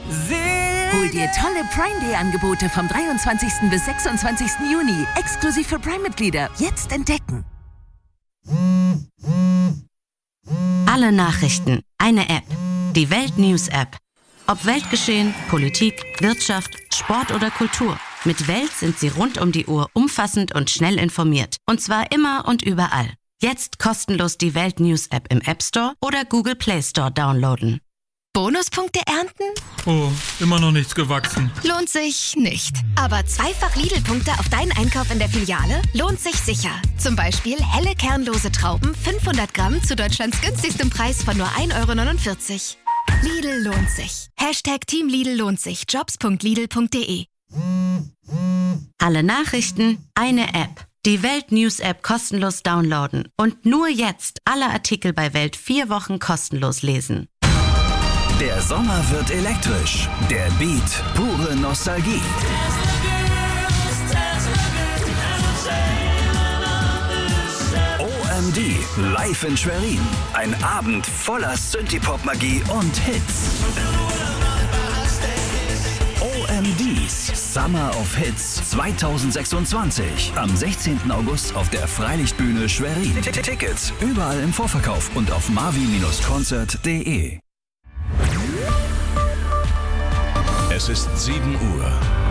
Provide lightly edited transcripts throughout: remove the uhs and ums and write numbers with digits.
Hol dir tolle Prime-Day-Angebote vom 23. bis 26. Juni. Exklusiv für Prime-Mitglieder. Jetzt entdecken. Alle Nachrichten. Eine App. Die Welt News App. Ob Weltgeschehen, Politik, Wirtschaft, Sport oder Kultur. Mit Welt sind Sie rund um die Uhr umfassend und schnell informiert. Und zwar immer und überall. Jetzt kostenlos die Welt News App im App Store oder Google Play Store downloaden. Bonuspunkte ernten? Oh, immer noch nichts gewachsen. Lohnt sich nicht. Aber zweifach Lidl-Punkte auf deinen Einkauf in der Filiale lohnt sich sicher. Zum Beispiel helle kernlose Trauben 500 Gramm zu Deutschlands günstigstem Preis von nur 1,49 €. Lidl lohnt sich. #Team Lidl lohnt sich. Jobs.lidl.de. Alle Nachrichten, eine App. Die Welt News App kostenlos downloaden. Und nur jetzt alle Artikel bei Welt 4 Wochen kostenlos lesen. Der Sommer wird elektrisch. Der Beat, pure Nostalgie. OMD, live in Schwerin. Ein Abend voller Synthie-Pop-Magie und Hits. OMDs Summer of Hits 2026. Am 16. August auf der Freilichtbühne Schwerin. Tickets überall im Vorverkauf und auf marvi-concert.de. Es ist 7 Uhr.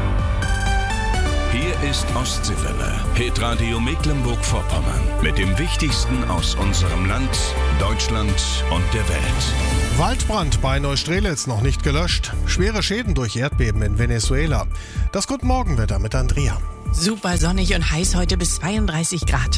Hier ist Ostseewelle, Hitradio Mecklenburg-Vorpommern. Mit dem Wichtigsten aus unserem Land, Deutschland und der Welt. Waldbrand bei Neustrelitz noch nicht gelöscht. Schwere Schäden durch Erdbeben in Venezuela. Das Guten Morgenwetter mit Andrea. Super sonnig und heiß heute bis 32 Grad.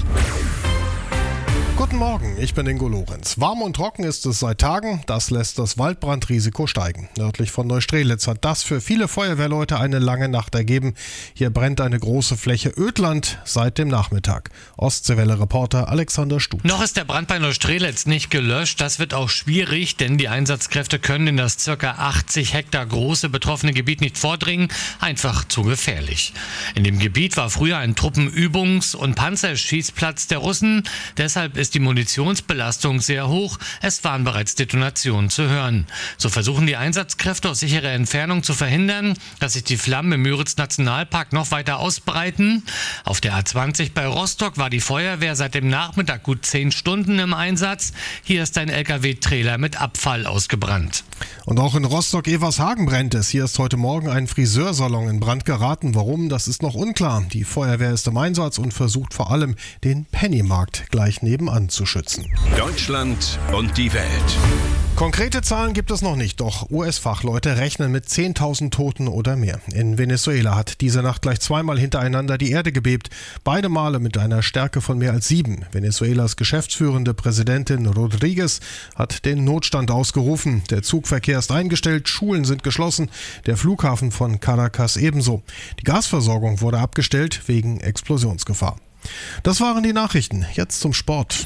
Guten Morgen, ich bin Ingo Lorenz. Warm und trocken ist es seit Tagen, das lässt das Waldbrandrisiko steigen. Nördlich von Neustrelitz hat das für viele Feuerwehrleute eine lange Nacht ergeben. Hier brennt eine große Fläche Ödland seit dem Nachmittag. Ostseewelle-Reporter Alexander Stut. Noch ist der Brand bei Neustrelitz nicht gelöscht. Das wird auch schwierig, denn die Einsatzkräfte können in das ca. 80 Hektar große betroffene Gebiet nicht vordringen. Einfach zu gefährlich. In dem Gebiet war früher ein Truppenübungs- und Panzerschießplatz der Russen. Deshalb ist die Munitionsbelastung sehr hoch. Es waren bereits Detonationen zu hören. So versuchen die Einsatzkräfte aus sicherer Entfernung zu verhindern, dass sich die Flammen im Müritz-Nationalpark noch weiter ausbreiten. Auf der A20 bei Rostock war die Feuerwehr seit dem Nachmittag gut 10 Stunden im Einsatz. Hier ist ein LKW-Trailer mit Abfall ausgebrannt. Und auch in Rostock-Evershagen brennt es. Hier ist heute Morgen ein Friseursalon in Brand geraten. Warum, das ist noch unklar. Die Feuerwehr ist im Einsatz und versucht vor allem, den Pennymarkt gleich nebenan zu schützen. Deutschland und die Welt. Konkrete Zahlen gibt es noch nicht, doch US-Fachleute rechnen mit 10.000 Toten oder mehr. In Venezuela hat diese Nacht gleich zweimal hintereinander die Erde gebebt. Beide Male mit einer Stärke von mehr als 7. Venezuelas geschäftsführende Präsidentin Rodriguez hat den Notstand ausgerufen. Der Zugverkehr ist eingestellt, Schulen sind geschlossen, der Flughafen von Caracas ebenso. Die Gasversorgung wurde abgestellt wegen Explosionsgefahr. Das waren die Nachrichten. Jetzt zum Sport.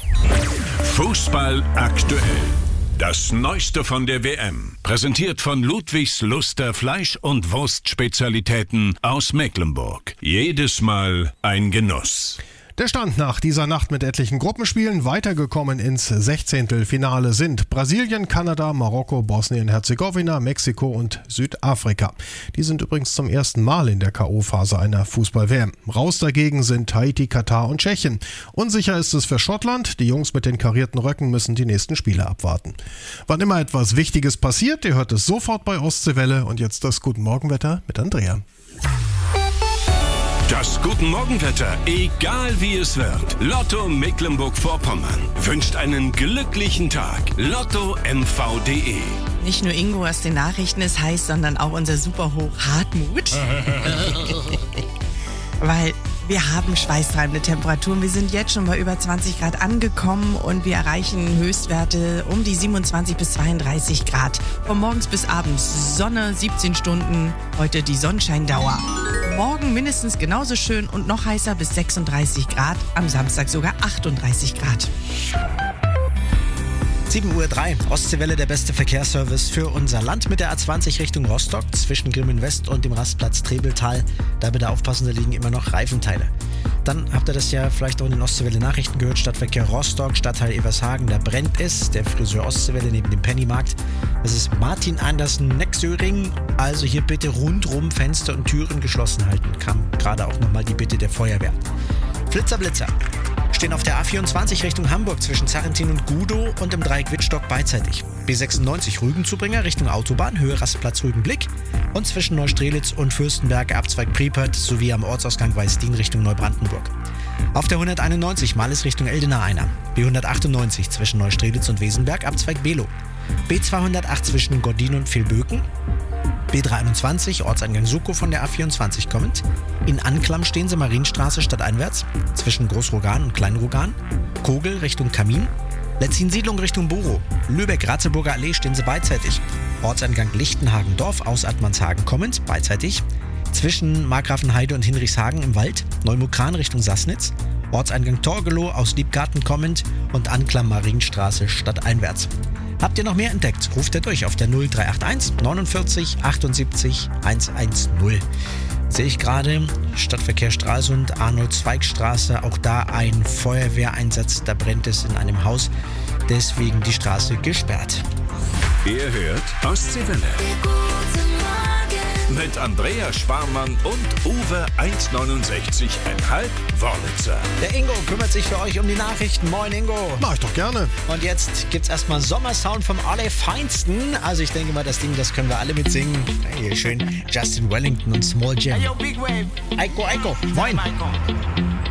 Fußball aktuell. Das Neueste von der WM. Präsentiert von Ludwigs Luster Fleisch- und Wurstspezialitäten aus Mecklenburg. Jedes Mal ein Genuss. Der Stand nach dieser Nacht mit etlichen Gruppenspielen. Weitergekommen ins 16. sind Brasilien, Kanada, Marokko, Bosnien-Herzegowina, Mexiko und Südafrika. Die sind übrigens zum ersten Mal in der K.O.-Phase einer Fußball-WM. Raus dagegen sind Haiti, Katar und Tschechien. Unsicher ist es für Schottland. Die Jungs mit den karierten Röcken müssen die nächsten Spiele abwarten. Wann immer etwas Wichtiges passiert, ihr hört es sofort bei Ostseewelle. Und jetzt das Guten Morgenwetter mit Andrea. Das Guten Morgenwetter, egal wie es wird. Lotto Mecklenburg-Vorpommern wünscht einen glücklichen Tag. LottoMV.de. Nicht nur Ingo aus den Nachrichten ist heiß, sondern auch unser Superhoch Hartmut. Weil wir haben schweißtreibende Temperaturen. Wir sind jetzt schon bei über 20 Grad angekommen und wir erreichen Höchstwerte um die 27 bis 32 Grad. Von morgens bis abends Sonne, 17 Stunden, heute die Sonnenscheindauer. Morgen mindestens genauso schön und noch heißer bis 36 Grad, am Samstag sogar 38 Grad. 7:03 Uhr, Ostseewelle, der beste Verkehrsservice für unser Land mit der A20 Richtung Rostock zwischen Grimmen West und dem Rastplatz Trebeltal. Da bitte aufpassen, da liegen immer noch Reifenteile. Dann habt ihr das ja vielleicht auch in den Ostseewelle-Nachrichten gehört, Stadtverkehr Rostock, Stadtteil Evershagen, da brennt es, der Friseur Ostseewelle neben dem Pennymarkt. Das ist Martin Andersen Nexöring, also Also hier bitte rundrum Fenster und Türen geschlossen halten. Kam gerade auch nochmal die Bitte der Feuerwehr. Flitzer stehen auf der A24 Richtung Hamburg zwischen Sarrentin und Gudow und im Dreieck Wittstock beidseitig. B96 Rügenzubringer Richtung Autobahn, Höhe Rastplatz Rügenblick und zwischen Neustrelitz und Fürstenberg Abzweig Priepert sowie am Ortsausgang Weißdien Richtung Neubrandenburg. Auf der 191 Malles Richtung Eldena einer. B198 zwischen Neustrelitz und Wesenberg Abzweig Below. B208 zwischen Gordin und Vilböken. B321 Ortseingang Sukow von der A24 kommend. In Anklam stehen sie Marienstraße stadteinwärts zwischen Großrogan und Kleinrogan. Kogel Richtung Kamin. Letzin-Siedlung Richtung Borow. Lübeck-Ratzeburger Allee stehen sie beidseitig. Ortseingang Lichtenhagen-Dorf aus Admanshagen kommend, beidseitig. Zwischen Markgrafenheide und Hinrichshagen im Wald. Neumukran Richtung Sassnitz. Ortseingang Torgelow aus Liebgarten kommend und Anklam Marienstraße stadteinwärts. Habt ihr noch mehr entdeckt? Ruft ihr durch auf der 0381 49 78 110. Sehe ich gerade, Stadtverkehr Stralsund, Arnold-Zweig-Straße, auch da ein Feuerwehreinsatz, da brennt es in einem Haus, deswegen die Straße gesperrt. Ihr hört Ostseewelle. Mit Andrea Sparmann und Uwe 1,69,5 Wörlitzer. Der Ingo kümmert sich für euch um die Nachrichten. Moin Ingo. Mach ich doch gerne. Und jetzt gibt's erstmal Sommersound vom Allerfeinsten. Also ich denke mal, das Ding, das können wir alle mitsingen. Hey, schön Justin Wellington und Small Jam. Hey, yo, Big Wave. Eiko. Moin.